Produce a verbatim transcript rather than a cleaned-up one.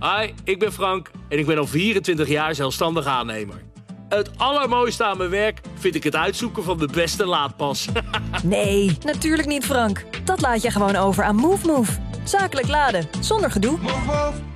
Hi, ik ben Frank en ik ben al vierentwintig jaar zelfstandig aannemer. Het allermooiste aan mijn werk vind ik het uitzoeken van de beste laadpas. Nee, natuurlijk niet, Frank. Dat laat je gewoon over aan MoveMove. Zakelijk laden, zonder gedoe. Move, move.